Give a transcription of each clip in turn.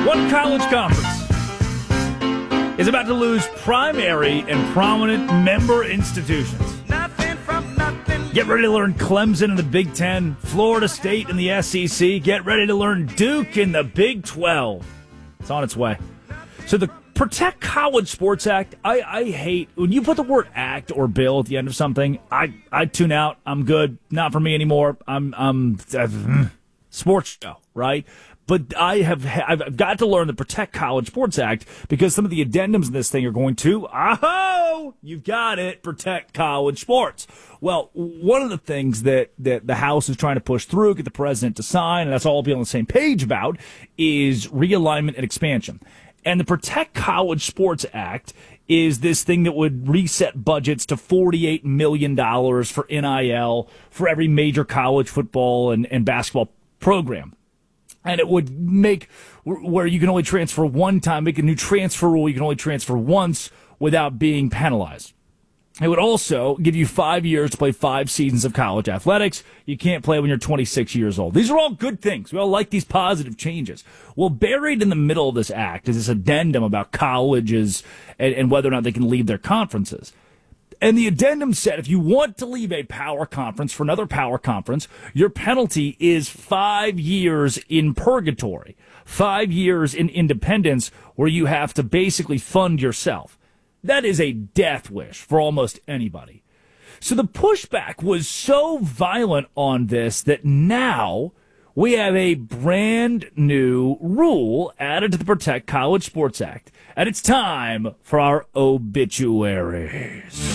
One college conference is about to lose primary and prominent member institutions. Get ready to learn Clemson in the Big Ten, Florida State in the SEC. Get ready to learn Duke in the Big 12. It's on its way. So the Protect College Sports Act, I hate when you put the word act or bill at the end of something. I tune out. I'm good. Not for me anymore. I'm sports show, right? But I've got to learn the Protect College Sports Act because some of the addendums in this thing are going to, you've got it, protect college sports. Well, one of the things that the House is trying to push through, get the president to sign, and that's all be on the same page about, is realignment and expansion. And the Protect College Sports Act is this thing that would reset budgets to $48 million for NIL for every major college football and basketball program. And it would make where you can only transfer one time, make a new transfer rule. You can only transfer once without being penalized. It would also give you 5 years to play 5 seasons of college athletics. You can't play when you're 26 years old. These are all good things. We all like these positive changes. Well, buried in the middle of this act is this addendum about colleges and whether or not they can leave their conferences. And the addendum said if you want to leave a power conference for another power conference, your penalty is 5 years in purgatory, 5 years in independence where you have to basically fund yourself. That is a death wish for almost anybody. So the pushback was so violent on this that now we have a brand new rule added to the Protect College Sports Act. And it's time for our obituaries.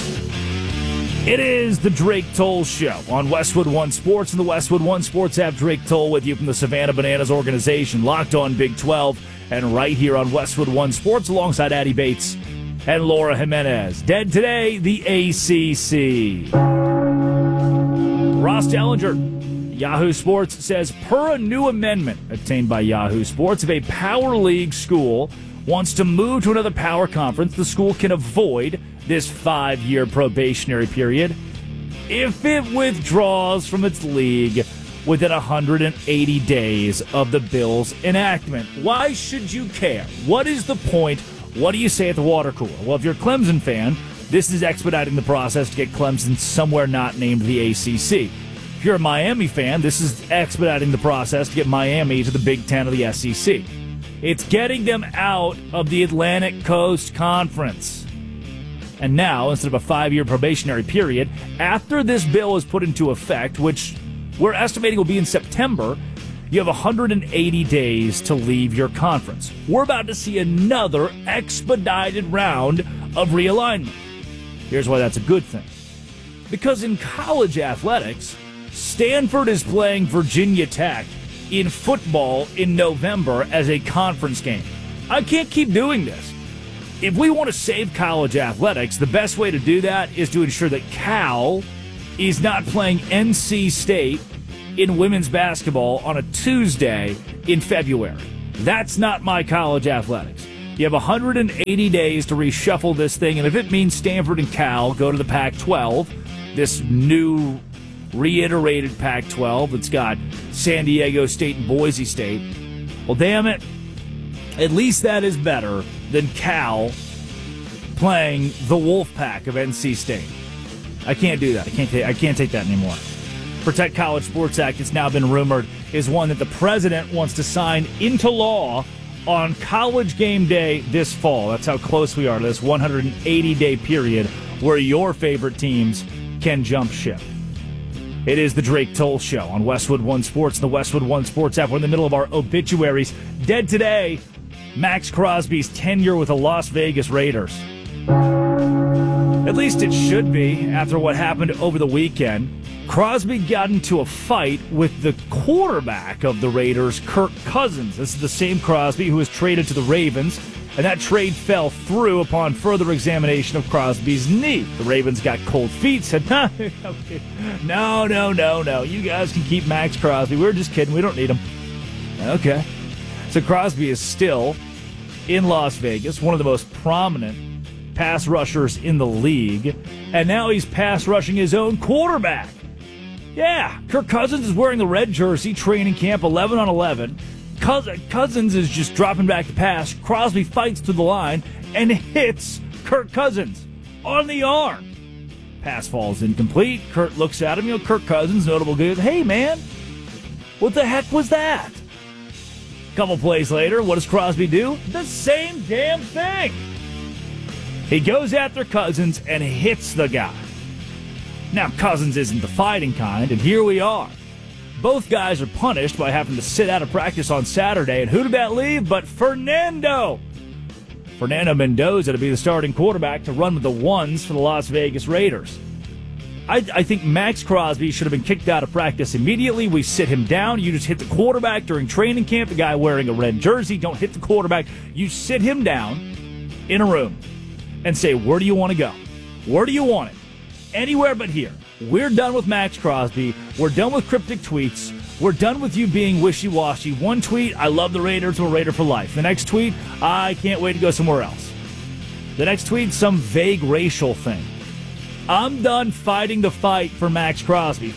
It is the Drake Toll Show on Westwood One Sports and the Westwood One Sports app. Drake Toll with you from the Savannah Bananas organization, Locked On Big 12, and right here on Westwood One Sports alongside Addie Bates and Laura Jimenez. Dead today, the ACC. Ross Dellinger, Yahoo Sports, says per a new amendment obtained by Yahoo Sports, if a Power League school wants to move to another power conference, the school can avoid this 5-year probationary period if it withdraws from its league within 180 days of the bill's enactment. Why should you care? What is the point? What do you say at the water cooler? Well, if you're a Clemson fan, this is expediting the process to get Clemson somewhere not named the ACC. If you're a Miami fan, this is expediting the process to get Miami to the Big Ten of the SEC. It's getting them out of the Atlantic Coast Conference. And now, instead of a 5-year probationary period, after this bill is put into effect, which we're estimating will be in September, you have 180 days to leave your conference. We're about to see another expedited round of realignment. Here's why that's a good thing. Because in college athletics, Stanford is playing Virginia Tech in football in November as a conference game. I can't keep doing this. If we want to save college athletics, the best way to do that is to ensure that Cal is not playing NC State in women's basketball on a Tuesday in February. That's not my college athletics. You have 180 days to reshuffle this thing, and if it means Stanford and Cal go to the Pac-12, this new reiterated Pac-12 that's got San Diego State and Boise State, well, damn it, at least that is better than Cal playing the Wolfpack of NC State. I can't do that. I can't take that anymore. Protect College Sports Act, it's now been rumored, is one that the president wants to sign into law on College game day this fall. That's how close we are to this 180-day period where your favorite teams can jump ship. It is the Drake Toll Show on Westwood One Sports, the Westwood One Sports app. We're in the middle of our obituaries. Dead today, Max Crosby's tenure with the Las Vegas Raiders. At least it should be after what happened over the weekend. Crosby got into a fight with the quarterback of the Raiders, Kirk Cousins. This is the same Crosby who was traded to the Ravens, and that trade fell through upon further examination of Crosby's knee. The Ravens got cold feet, said, no. You guys can keep Max Crosby. We're just kidding. We don't need him. Okay. So Crosby is still in Las Vegas, one of the most prominent pass rushers in the league, and now he's pass rushing his own quarterback. Yeah, Kirk Cousins is wearing the red jersey, training camp 11 on 11. Cousins is just dropping back to pass. Crosby fights through the line and hits Kirk Cousins on the arm. Pass falls incomplete. Kirk looks at him. Kirk Cousins, notable good. Hey, man, what the heck was that? A couple plays later, what does Crosby do? The same damn thing. He goes after Cousins and hits the guy. Now, Cousins isn't the fighting kind, and here we are. Both guys are punished by having to sit out of practice on Saturday, and who did that leave but Fernando Mendoza to be the starting quarterback to run with the ones for the Las Vegas Raiders. I think Max Crosby should have been kicked out of practice immediately. We sit him down. You just hit the quarterback during training camp, the guy wearing a red jersey. Don't hit the quarterback. You sit him down in a room and say, where do you want to go? Where do you want it? Anywhere but here. We're done with Max Crosby. We're done with cryptic tweets. We're done with you being wishy-washy. One tweet, I love the Raiders, I'm a Raider for life. The next tweet, I can't wait to go somewhere else. The next tweet, some vague racial thing. I'm done fighting the fight for Max Crosby.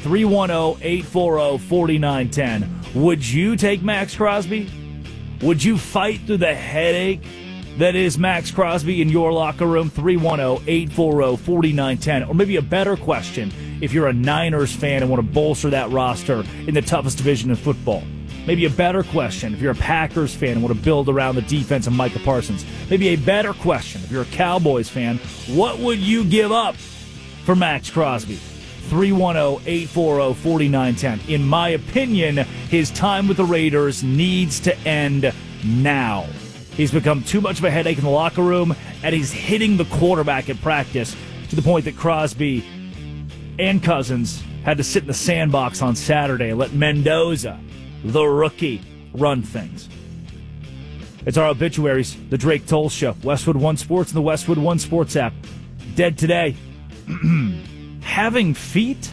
310-840-4910. Would you take Max Crosby? Would you fight through the headache that is Max Crosby in your locker room? 310-840-4910. Or maybe a better question, if you're a Niners fan and want to bolster that roster in the toughest division in football. Maybe a better question if you're a Packers fan and want to build around the defense of Micah Parsons. Maybe a better question if you're a Cowboys fan. What would you give up for Max Crosby? 310-840-4910. In my opinion, his time with the Raiders needs to end now. He's become too much of a headache in the locker room, and he's hitting the quarterback at practice to the point that Crosby and Cousins had to sit in the sandbox on Saturday and let Mendoza, the rookie, run things. It's our obituaries, the Drake Toll Show, Westwood One Sports and the Westwood One Sports app. Dead today. Having feet?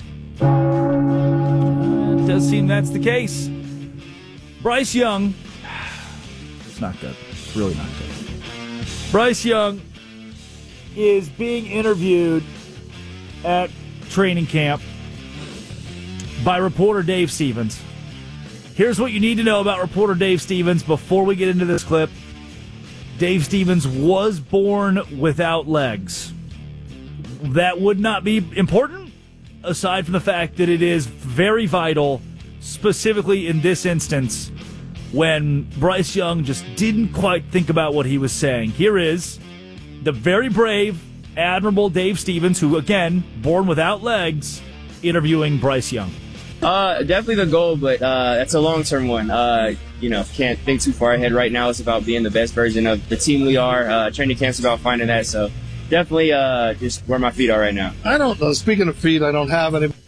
It does seem that's the case. Bryce Young. It's not good. It's really not good. Bryce Young is being interviewed at training camp by reporter Dave Stevens. Here's what you need to know about reporter Dave Stevens before we get into this clip. Dave Stevens was born without legs. That would not be important, aside from the fact that it is very vital, specifically in this instance, when Bryce Young just didn't quite think about what he was saying. Here is the very brave, admirable Dave Stevens, who, again, born without legs, interviewing Bryce Young. Definitely the goal, but that's a long-term one. Can't think too far ahead right now. It's about being the best version of the team we are. Training camp's about finding that, so definitely just where my feet are right now. I don't know. Speaking of feet, I don't have any.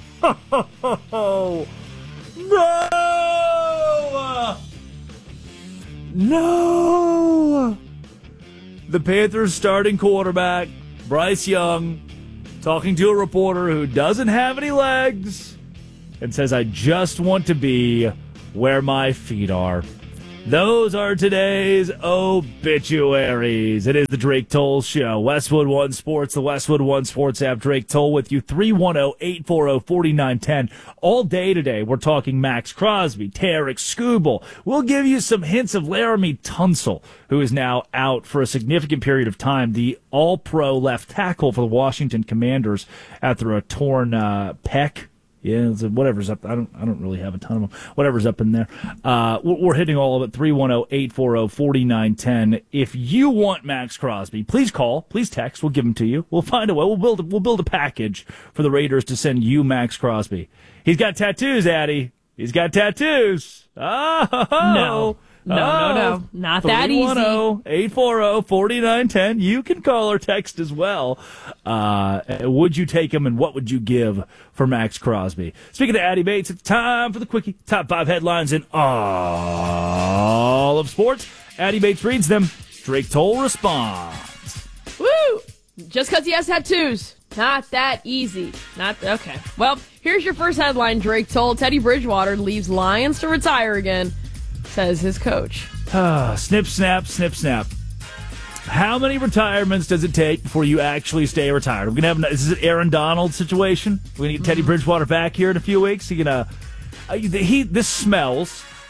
No! The Panthers' starting quarterback, Bryce Young, talking to a reporter who doesn't have any legs and says, I just want to be where my feet are. Those are today's obituaries. It is the Drake Toll Show. Westwood One Sports, the Westwood One Sports app. Drake Toll with you. 310-840-4910. All day today, we're talking Max Crosby, Tarek Skubal. We'll give you some hints of Laramie Tunsil, who is now out for a significant period of time. The all-pro left tackle for the Washington Commanders after a torn pec. Yeah, whatever's up. I don't really have a ton of them. Whatever's up in there. We're hitting all of it. 310-840-4910. If you want Max Crosby, please call, please text. We'll give him to you. We'll find a way. We'll build a package for the Raiders to send you Max Crosby. He's got tattoos, Addie. He's got tattoos. Oh, No. Not that easy. 310-840-4910. You can call or text as well. Would you take him, and what would you give for Max Crosby? Speaking of Addie Bates, it's time for the Quickie. Top 5 headlines in all of sports. Addie Bates reads them. Drake Toll responds. Woo! Just because he has tattoos. Not that easy. Okay. Well, here's your first headline, Drake Toll. Teddy Bridgewater leaves Lions to retire again, says his coach. Snip, snap, snip, snap. How many retirements does it take before you actually stay retired? We're gonna have is this an Aaron Donald situation? We're gonna get Teddy Bridgewater back here in a few weeks. This smells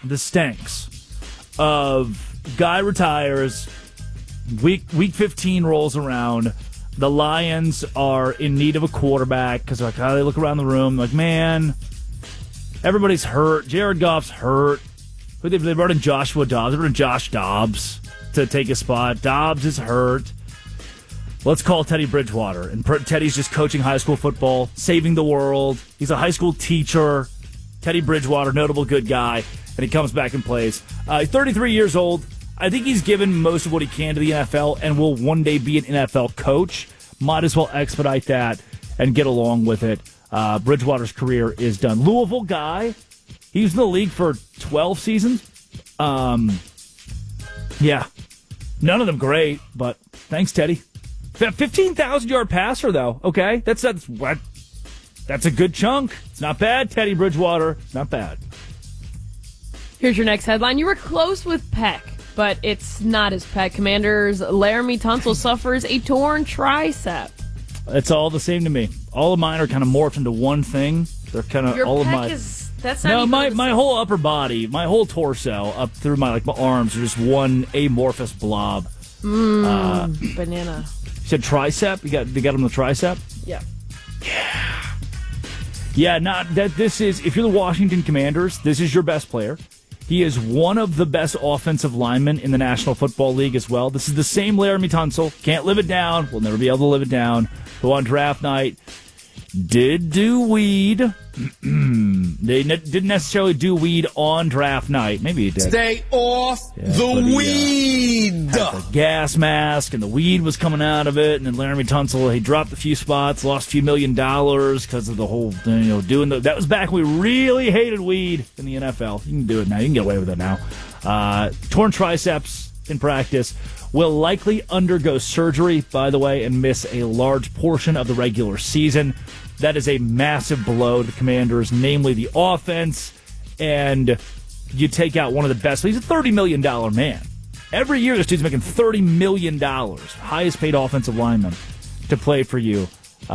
the stanks of guy retires, week 15 rolls around, the Lions are in need of a quarterback because like they look around the room like, man, everybody's hurt. Jared Goff's hurt. They brought in Joshua Dobbs. They brought in Josh Dobbs to take a spot. Dobbs is hurt. Let's call Teddy Bridgewater. And Teddy's just coaching high school football, saving the world. He's a high school teacher. Teddy Bridgewater, notable good guy. And he comes back and plays. He's 33 years old. I think he's given most of what he can to the NFL and will one day be an NFL coach. Might as well expedite that and get along with it. Bridgewater's career is done. Louisville guy. He was in the league for 12 seasons. Yeah. None of them great, but thanks, Teddy. 15,000-yard passer, though. Okay, that's a good chunk. It's not bad, Teddy Bridgewater. It's not bad. Here's your next headline. You were close with Peck, but it's not his Peck. Commanders' Laramie Tunsil suffers a torn tricep. It's all the same to me. All of mine are kind of morphed into one thing. They're kind of all of my. That's not my whole upper body, my whole torso, up through my arms are just one amorphous blob. Banana. You said tricep? They got him the tricep? Yeah. Yeah, not that this is, if you're the Washington Commanders, this is your best player. He is one of the best offensive linemen in the National Football League as well. This is the same Laramie Tunsil. Can't live it down. We'll never be able to live it down. Who on draft night did do weed. They didn't necessarily do weed on draft night. Maybe he did. Stay off the weed. Had the gas mask, and the weed was coming out of it. And then Laramie Tunsil, he dropped a few spots, lost a few $1 million because of the whole thing. That was back when we really hated weed in the NFL. You can do it now. You can get away with it now. Torn triceps in practice. Will likely undergo surgery, by the way, and miss a large portion of the regular season. That is a massive blow to the Commanders, namely the offense, and you take out one of the best. He's a $30 million man. Every year this dude's making $30 million, highest paid offensive lineman to play for you,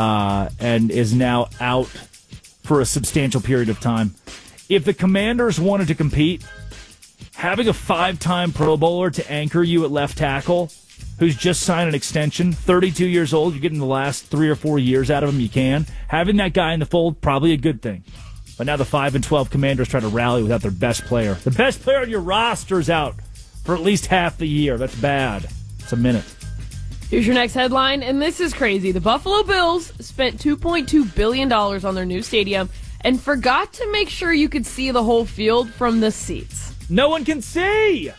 and is now out for a substantial period of time. If the Commanders wanted to compete, having a 5-time Pro Bowler to anchor you at left tackle, who's just signed an extension, 32 years old, you're getting the last 3 or 4 years out of him, you can. Having that guy in the fold, probably a good thing. But now the 5-12 Commanders try to rally without their best player. The best player on your roster's out for at least half the year. That's bad. It's a minute. Here's your next headline, and this is crazy. The Buffalo Bills spent $2.2 billion on their new stadium and forgot to make sure you could see the whole field from the seats. No one can see.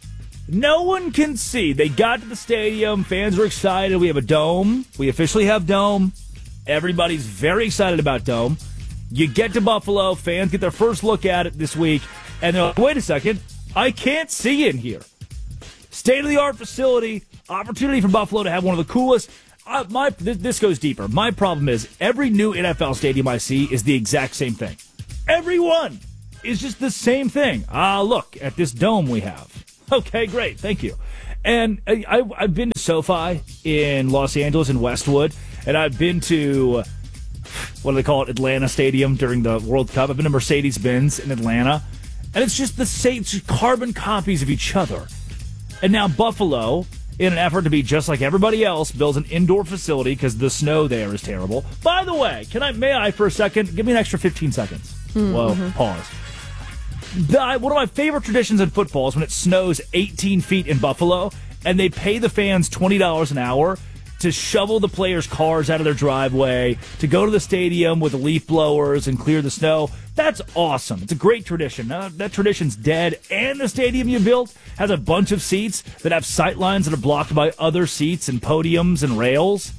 No one can see. They got to the stadium. Fans were excited. We have a dome. We officially have dome. Everybody's very excited about dome. You get to Buffalo. Fans get their first look at it this week. And they're like, wait a second. I can't see in here. State-of-the-art facility. Opportunity for Buffalo to have one of the coolest. This goes deeper. My problem is every new NFL stadium I see is the exact same thing. Every one is just the same thing. Look at this dome we have. Okay, great. Thank you. And I've been to SoFi in Los Angeles and Westwood, and I've been to, what do they call it, Atlanta Stadium during the World Cup. I've been to Mercedes-Benz in Atlanta, and it's just the same, it's just carbon copies of each other. And now Buffalo, in an effort to be just like everybody else, builds an indoor facility because the snow there is terrible. By the way, may I for a second, give me an extra 15 seconds. Whoa, pause. One of my favorite traditions in football is when it snows 18 feet in Buffalo and they pay the fans $20 an hour to shovel the players' cars out of their driveway, to go to the stadium with leaf blowers and clear the snow. That's awesome. It's a great tradition. That tradition's dead, and the stadium you built has a bunch of seats that have sight lines that are blocked by other seats and podiums and rails.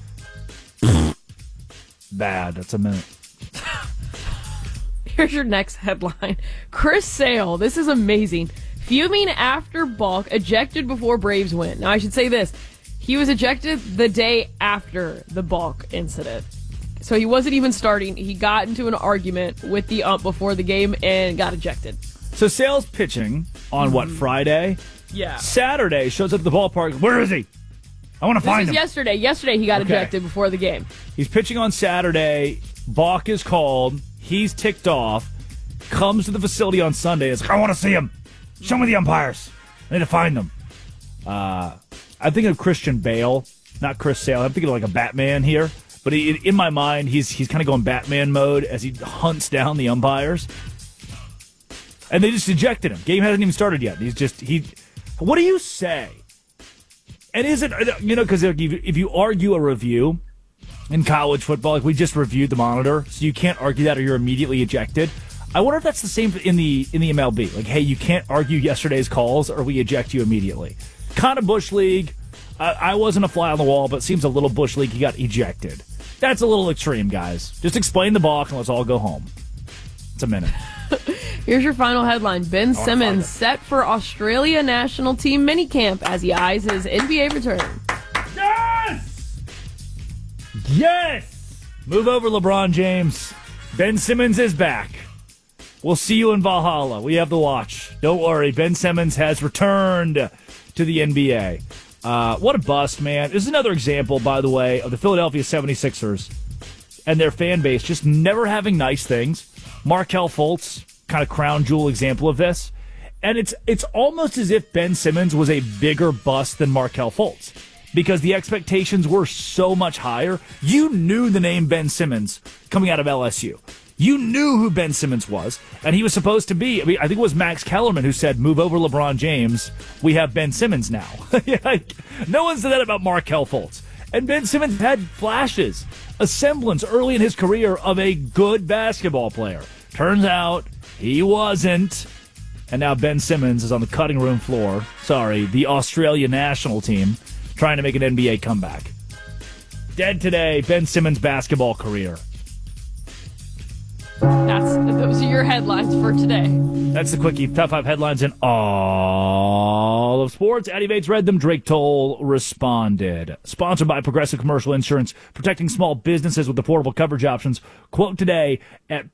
Bad. That's a minute. Here's your next headline. Chris Sale, this is amazing. Fuming after Balk ejected before Braves win. Now, I should say this. He was ejected the day after the Balk incident. So he wasn't even starting. He got into an argument with the ump before the game and got ejected. So Sale's pitching on, Friday? Yeah. Saturday, shows up at the ballpark. Where is he? I want to find him. Yesterday. Yesterday he got ejected before the game. He's pitching on Saturday. Balk is called. He's ticked off, comes to the facility on Sunday. Is like, I want to see him. Show me the umpires. I need to find them. I'm thinking of Christian Bale, not Chris Sale. I'm thinking of like a Batman here. But in my mind, he's kind of going Batman mode as he hunts down the umpires. And they just ejected him. Game hasn't even started yet. What do you say? And is it, because if you argue a review in college football, like we just reviewed the monitor, so you can't argue that or you're immediately ejected. I wonder if that's the same in the MLB. Like, hey, you can't argue yesterday's calls or we eject you immediately. Kind of Bush League. I wasn't a fly on the wall, but it seems a little Bush League. He got ejected. That's a little extreme, guys. Just explain the balk and let's all go home. It's a minute. Here's your final headline. Ben Simmons set for Australia national team minicamp as he eyes his NBA return. Yes! Yes! Move over, LeBron James. Ben Simmons is back. We'll see you in Valhalla. We have the watch. Don't worry. Ben Simmons has returned to the NBA. What a bust, man. This is another example, by the way, of the Philadelphia 76ers and their fan base just never having nice things. Markelle Fultz, kind of crown jewel example of this. And it's almost as if Ben Simmons was a bigger bust than Markelle Fultz because the expectations were so much higher. You knew the name Ben Simmons coming out of LSU. You knew who Ben Simmons was, and he was supposed to be. I think it was Max Kellerman who said, move over LeBron James. We have Ben Simmons now. No one said that about Markelle Fultz. And Ben Simmons had flashes, a semblance early in his career of a good basketball player. Turns out he wasn't. And now Ben Simmons is on the cutting room floor. The Australia national team trying to make an NBA comeback. Dead today, Ben Simmons' basketball career. Those are your headlines for today. That's the quickie. Top 5 headlines in all of sports. Eddie Bates read them. Drake Toll responded. Sponsored by Progressive Commercial Insurance, protecting small businesses with affordable coverage options. Quote today at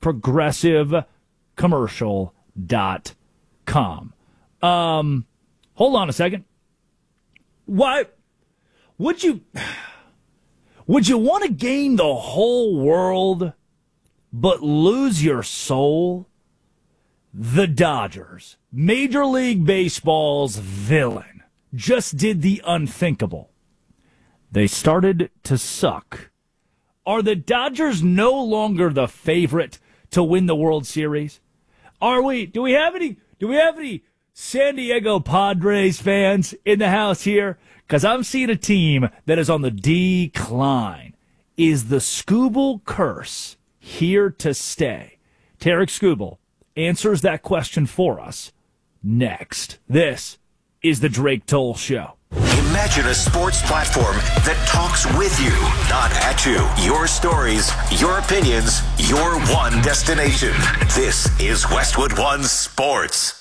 progressivecommercial.com. Hold on a second. Why would you want to gain the whole world but lose your soul? The Dodgers, Major League Baseball's villain, just did the unthinkable. They started to suck. Are the Dodgers no longer the favorite to win the World Series? Are we? Do we have any San Diego Padres fans in the house here? Because I'm seeing a team that is on the decline. Is the Skubal curse here to stay? Tarek Skubal answers that question for us next. This is the Drake Toll Show. Imagine a sports platform that talks with you, not at you. Your stories, your opinions, your one destination. This is Westwood One Sports.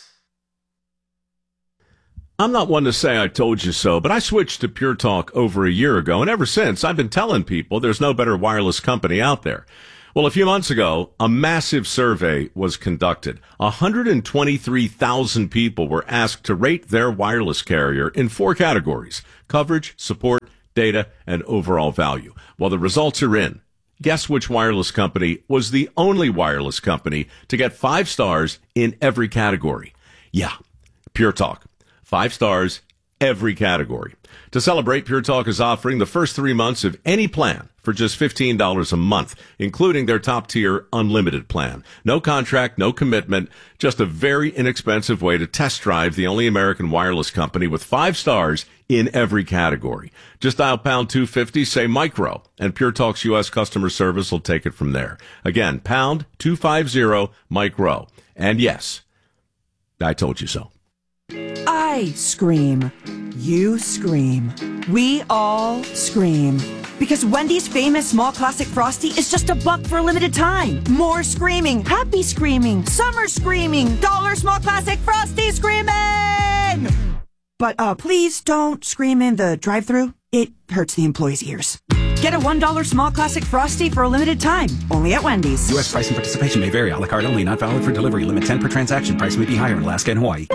I'm not one to say I told you so, but I switched to Pure Talk over a year ago, and ever since I've been telling people there's no better wireless company out there. Well, a few months ago, a massive survey was conducted. 123,000 people were asked to rate their wireless carrier in 4 categories: coverage, support, data, and overall value. Well, the results are in. Guess which wireless company was the only wireless company to get 5 stars in every category? Yeah, Pure Talk. 5 stars, every category. To celebrate, Pure Talk is offering the first 3 months of any plan for just $15 a month, including their top-tier unlimited plan. No contract, no commitment, just a very inexpensive way to test drive the only American wireless company with 5 stars in every category. Just dial pound 250, say micro, and Pure Talk's U.S. customer service will take it from there. Again, pound 250, micro. And yes, I told you so. I scream. You scream. We all scream. Because Wendy's famous small classic Frosty is just $1 for a limited time. More screaming, happy screaming, summer screaming, dollar small classic Frosty screaming! But please don't scream in the drive-thru. It hurts the employees' ears. Get a $1 small classic Frosty for a limited time. Only at Wendy's. U.S. price and participation may vary. A la carte only. Not valid for delivery. Limit 10 per transaction. Price may be higher in Alaska and Hawaii.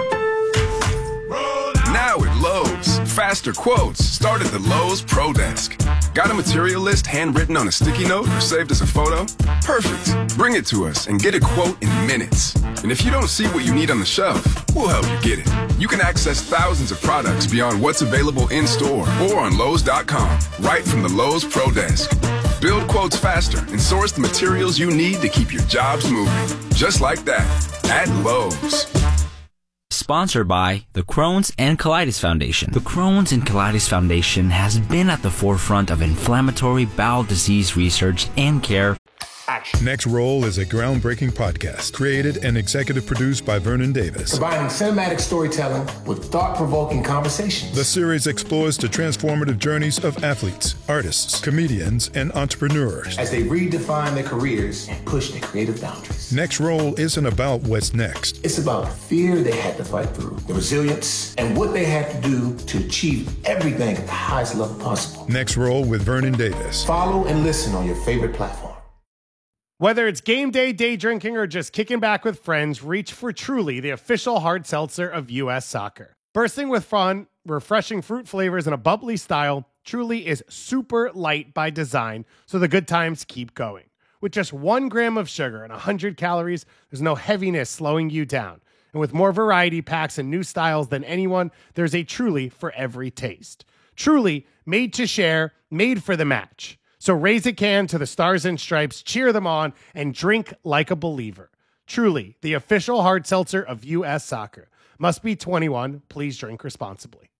Now at Lowe's, faster quotes start at the Lowe's Pro Desk. Got a material list handwritten on a sticky note or saved as a photo? Perfect. Bring it to us and get a quote in minutes. And if you don't see what you need on the shelf, we'll help you get it. You can access thousands of products beyond what's available in-store or on Lowe's.com, right from the Lowe's Pro Desk. Build quotes faster and source the materials you need to keep your jobs moving. Just like that, at Lowe's. Sponsored by the Crohn's and Colitis Foundation. The Crohn's and Colitis Foundation has been at the forefront of inflammatory bowel disease research and care. Next Roll is a groundbreaking podcast created and executive produced by Vernon Davis. Combining cinematic storytelling with thought-provoking conversations. The series explores the transformative journeys of athletes, artists, comedians, and entrepreneurs as they redefine their careers and push their creative boundaries. Next Roll isn't about what's next. It's about the fear they had to fight through, the resilience, and what they had to do to achieve everything at the highest level possible. Next Roll with Vernon Davis. Follow and listen on your favorite platform. Whether it's game day, day drinking, or just kicking back with friends, reach for Truly, the official hard seltzer of U.S. Soccer. Bursting with fun, refreshing fruit flavors, and a bubbly style, Truly is super light by design, so the good times keep going. With just 1 gram of sugar and 100 calories, there's no heaviness slowing you down. And with more variety packs and new styles than anyone, there's a Truly for every taste. Truly, made to share, made for the match. So raise a can to the Stars and Stripes, cheer them on, and drink like a believer. Truly, the official hard seltzer of U.S. Soccer. Must be 21. Please drink responsibly.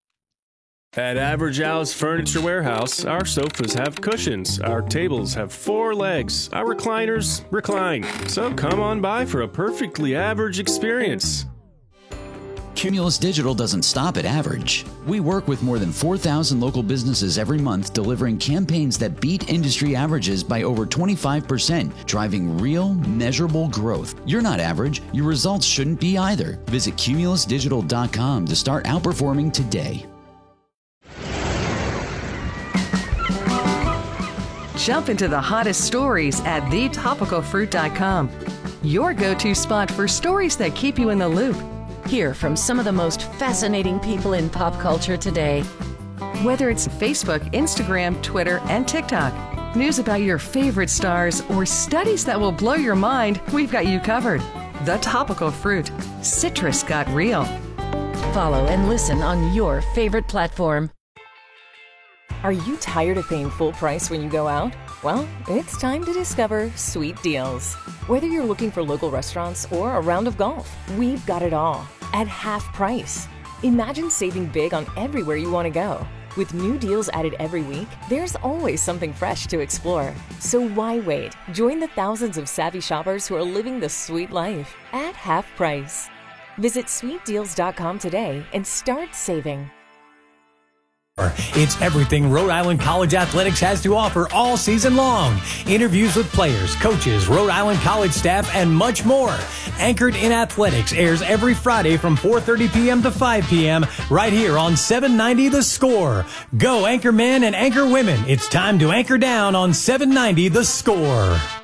At Average Al's Furniture Warehouse, our sofas have cushions, our tables have 4 legs, our recliners recline. So come on by for a perfectly average experience. Cumulus Digital doesn't stop at average. We work with more than 4,000 local businesses every month, delivering campaigns that beat industry averages by over 25%, driving real, measurable growth. You're not average. Your results shouldn't be either. Visit cumulusdigital.com to start outperforming today. Jump into the hottest stories at thetopicalfruit.com. Your go-to spot for stories that keep you in the loop. Hear from some of the most fascinating people in pop culture today. Whether it's Facebook, Instagram, Twitter, and TikTok, news about your favorite stars, or studies that will blow your mind, we've got you covered. The Topical Fruit. Citrus got real. Follow and listen on your favorite platform. Are you tired of paying full price when you go out? Well, it's time to discover Sweet Deals. Whether you're looking for local restaurants or a round of golf, we've got it all at half price. Imagine saving big on everywhere you want to go. With new deals added every week, there's always something fresh to explore. So why wait? Join the thousands of savvy shoppers who are living the sweet life at half price. Visit sweetdeals.com today and start saving. It's everything Rhode Island College Athletics has to offer all season long. Interviews with players, coaches, Rhode Island College staff, and much more. Anchored in Athletics airs every Friday from 4:30 p.m. to 5 p.m. right here on 790 The Score. Go Anchor Men and Anchor Women. It's time to anchor down on 790 The Score.